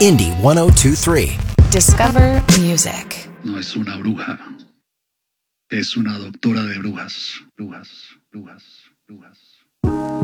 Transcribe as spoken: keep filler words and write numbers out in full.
Indie one oh two three. Discover music. No es una bruja. Es una doctora de brujas. Brujas, brujas, brujas.